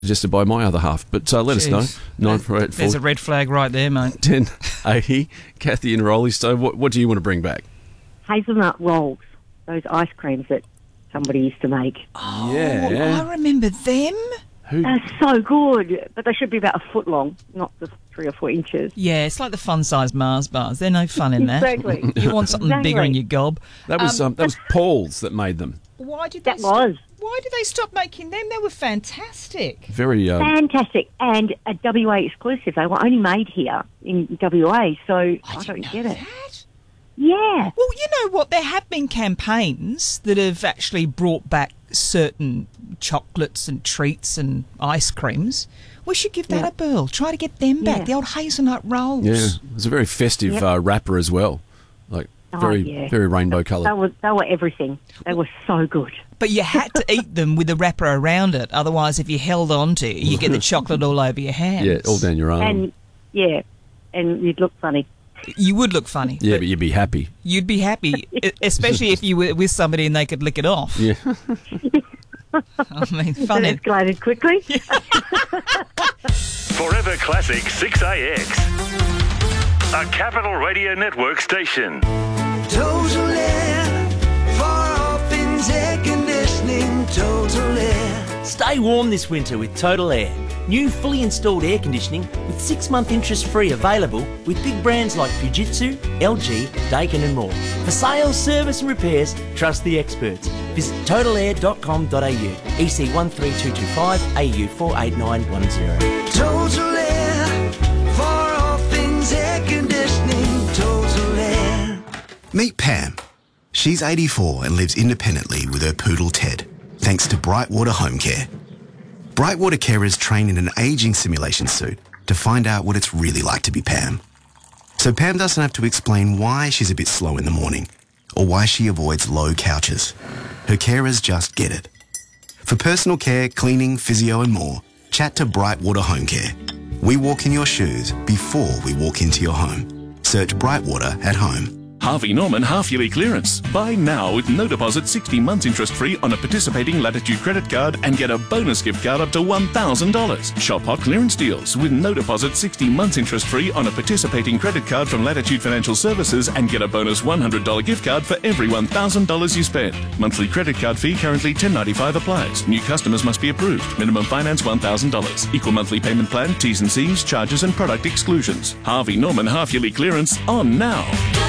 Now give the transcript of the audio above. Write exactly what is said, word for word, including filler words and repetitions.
suggested by my other half. But uh, let Jeez. us know. nine four eight four There's a red flag right there, mate. ten eighty. Kathy and Rolly Stone, what, what do you want to bring back? Hazelnut rolls, those ice creams that somebody used to make. Oh, Yeah. I remember them. Who? They're so good, but they should be about a foot long, not just three or four inches. Yeah, it's like the fun-sized Mars bars. They're no fun in that. Exactly. You want something Exactly. bigger in your gob. That was Um, um, that was Paul's that made them. Why did they That stop, was. Why did they stop making them? They were fantastic. Very. Um, Fantastic. And a W A exclusive. They were only made here in W A, so I, didn't don't know get it. that. Yeah. Well, you know what? There have been campaigns that have actually brought back certain chocolates and treats and ice creams. We should give that Yeah. a whirl. Try to get them back. Yeah. The old hazelnut rolls. yeah, it was a very festive Yep. uh, wrapper as well. Like Oh, very, yeah. very rainbow They coloured. were, they were everything. They were so good. But you had to eat them with the wrapper around it. Otherwise, if you held on to it, you get the chocolate all over your hands. Yeah, all down your arm. And, yeah, and you'd look funny. You would look funny. yeah, but you'd be happy. You'd be happy, e- especially if you were with somebody and they could lick it off. Yeah. I mean, That funny. escalated quickly. Forever Classic six A X. A Capital Radio Network station. Total Air, for all things air conditioning, Total Air. Stay warm this winter with Total Air. New fully installed air conditioning with six-month interest-free available with big brands like Fujitsu, L G, Daikin and more. For sales, service and repairs, trust the experts. Visit total air dot com dot a u, E C one three two two five, A U four eight nine one zero. Total Air, for all things air conditioning, Total Air. Meet Pam. She's eighty-four and lives independently with her poodle Ted, thanks to Brightwater Home Care. Brightwater carers train in an ageing simulation suit to find out what it's really like to be Pam. So Pam doesn't have to explain why she's a bit slow in the morning or why she avoids low couches. Her carers just get it. For personal care, cleaning, physio and more, chat to Brightwater Home Care. We walk in your shoes before we walk into your home. Search Brightwater at home. Harvey Norman half-yearly clearance. Buy now with no deposit, sixty months interest-free on a participating Latitude credit card and get a bonus gift card up to one thousand dollars. Shop hot clearance deals with no deposit, sixty months interest-free on a participating credit card from Latitude Financial Services and get a bonus one hundred dollars gift card for every one thousand dollars you spend. Monthly credit card fee currently ten ninety-five applies. New customers must be approved. Minimum finance one thousand dollars. Equal monthly payment plan, T's and C's, charges and product exclusions. Harvey Norman half-yearly clearance on now.